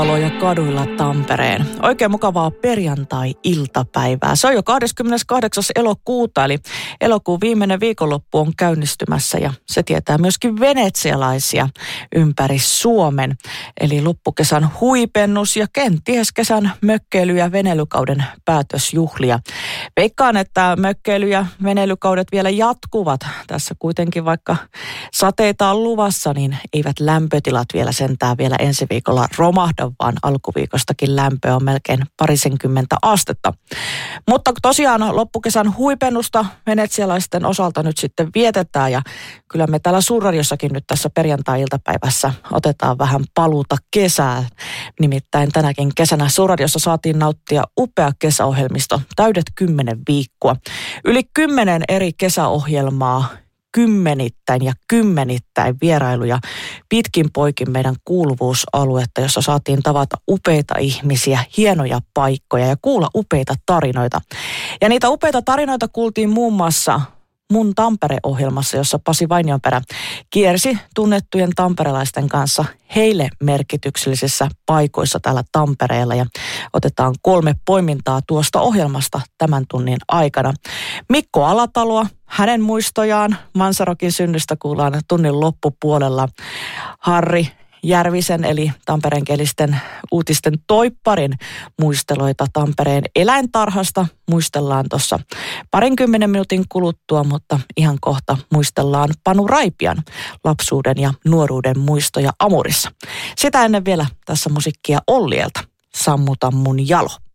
ja kaduilla Tampereen. Oikein mukavaa perjantai-iltapäivää. Se on jo 28. elokuuta, eli elokuun viimeinen viikonloppu on käynnistymässä ja se tietää myöskin venetsialaisia ympäri Suomen. Eli loppukesän huipennus ja kenties kesän mökkeily- ja veneilykauden päätösjuhlia. Veikkaan, että mökkeily- ja veneilykaudet vielä jatkuvat. Tässä kuitenkin vaikka sateita on luvassa, niin eivät lämpötilat vielä sentään vielä ensi viikolla romahda, vaan alkuviikostakin lämpöä on melkein 20 astetta. Mutta tosiaan loppukesän huipennusta venetsialaisten osalta nyt sitten vietetään ja kyllä me täällä Suurradiossakin nyt tässä perjantai-iltapäivässä otetaan vähän paluuta kesää. Nimittäin tänäkin kesänä Suurradiossa saatiin nauttia upea kesäohjelmisto, täydet 10 viikkoa. Yli 10 eri kesäohjelmaa, kymmenittäin vierailuja pitkin poikin meidän kuuluvuusaluetta, jossa saatiin tavata upeita ihmisiä, hienoja paikkoja ja kuulla upeita tarinoita. Ja niitä upeita tarinoita kuultiin muun muassa Mun Tampere-ohjelmassa, jossa Pasi Vainionperä kiersi tunnettujen tamperelaisten kanssa heille merkityksellisissä paikoissa täällä Tampereella. Ja otetaan 3 poimintaa tuosta ohjelmasta tämän tunnin aikana. Mikko Alataloa, hänen muistojaan Mansarokin synnystä kuullaan tunnin loppupuolella. Harri Järvisen eli tampereenkielisten uutisten toipparin muisteloita Tampereen eläintarhasta muistellaan tuossa 20 minuutin kuluttua, mutta ihan kohta muistellaan Panu Raipian lapsuuden ja nuoruuden muistoja Amurissa. Sitä ennen vielä tässä musiikkia Ollielta. Sammuta mun jalo.